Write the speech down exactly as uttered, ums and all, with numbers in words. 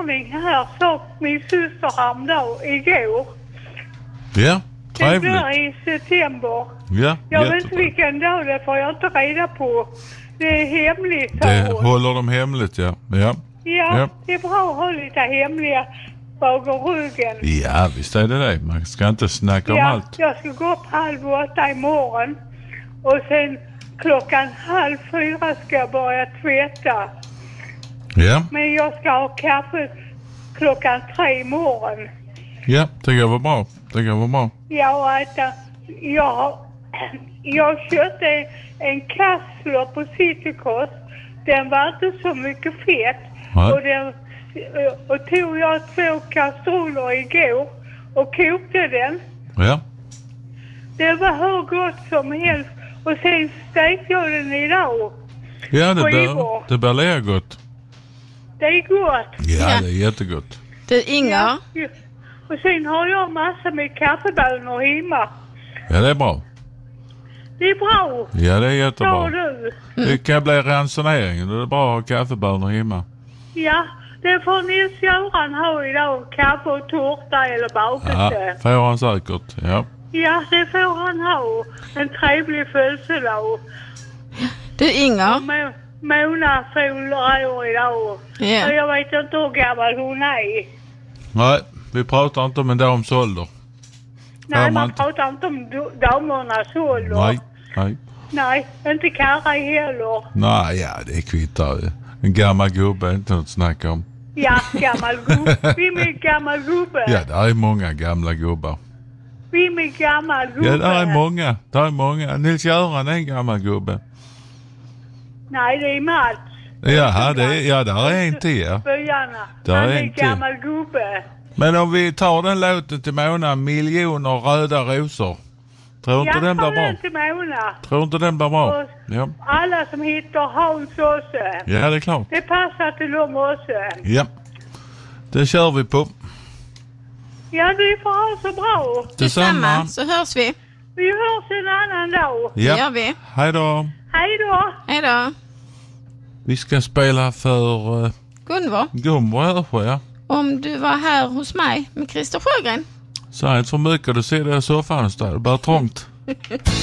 ordning här, sa min syster häromdagen igår. Ja, Det trevligt. blir i september. Ja, Jag vet inte jättebra. vilken dag det får jag inte reda på. Det är hemligt. sa Det hon. håller de hemligt, ja. Ja, Ja, ja. det är bra att ha lite hemliga bakom ryggen. Ja, visst är det det. Man ska inte snacka om Ja, allt. jag ska gå upp halv åtta imorgon. Och sen klockan halv fyra ska jag börja tvätta. Ja, Men jag ska ha kaffe klockan tre imorgon. ja, det kan vara bra. Det kan vara bra. Jag och äta. Jag, jag köpte en kassler på Citykost. Den var inte så mycket fett. Nej. Och, den, och tog jag två kastruller igår och kokte den. Ja, Det var hur gott som helst. Och sen stekte jag den idag. ja det Skivor. blir, det blir lika gott. Det är gott. Ja, Ja. det är jättegott. Du Inger, Ja. Och sen har jag massa med kaffebönor hemma. Ja, det är bra. Det är bra. Ja, det är Sa jättebra. du? Det kan bli ransonering. Det är bra att ha kaffebönor hemma. Ja, det får Nils-Göran ha idag. Kaffe och tårta eller Ja, bakelse. får han säkert. Ja. Ja, det får han ha. En trevlig födelsedag. du Inger. Mo- Mona fyller år idag. Ja. Och jag vet inte hur gammal hon är. Nej, vi pratar inte om en dams ålder. Nej, man man inte. pratar inte om do- damernas ålder. Nej, nej. Nej, inte Kara heller. Nej, ja, det kvittar ju. En gammal gubbe är inte något att snacka om. Ja, gammal gubbe. Vem är gammal gubbe? Ja, det är många gamla gubbar. Vem är gammal gubbe? Ja, det är många. Det är många. Nils-Göran är en gammal gubbe. Nej, det är Mats. Jaha, det är, ja, där är en till, ja. Byarna. Där Han är är en till. gammal gubbe. Men om vi tar den låten till Mona, Miljoner röda rosor. Tror inte Jag den blir tar bra? den till Mona. Tror inte den blir bra? Och Ja, alla som heter Hans också. ja det är klart. Det passar till dem också. Ja, det kör vi på. Ja, det får ha så bra. Detsamma. Så hörs vi. Vi hörs en annan dag. Det gör Ja, vi. hej då. Hej då. Hej då. Vi ska spela för uh, Gunvor, Gunvor Örsjö, ja. om du var här hos mig med Christer Sjögren. Säg inte för mycket, du ser det i soffan, det är bara trångt.